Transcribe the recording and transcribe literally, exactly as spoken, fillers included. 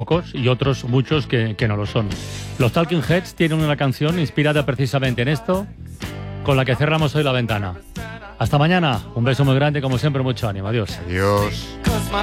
pocos y otros muchos que, que no lo son. Los Talking Heads tienen una canción inspirada precisamente en esto, con la que cerramos hoy la ventana. Hasta mañana, un beso muy grande, como siempre, mucho ánimo. Adiós. Adiós.